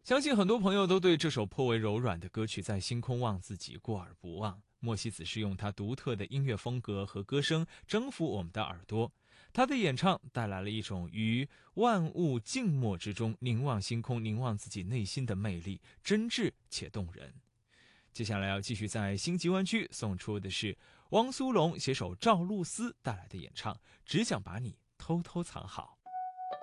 相信很多朋友都对这首颇为柔软的歌曲《在星空望自己》过耳不忘。莫西子是用他独特的音乐风格和歌声征服我们的耳朵，他的演唱带来了一种于万物静默之中凝望星空、凝望自己内心的魅力，真挚且动人。接下来要继续在新极湾区送出的是汪苏泷携手赵露思带来的演唱《只想把你偷偷藏好》。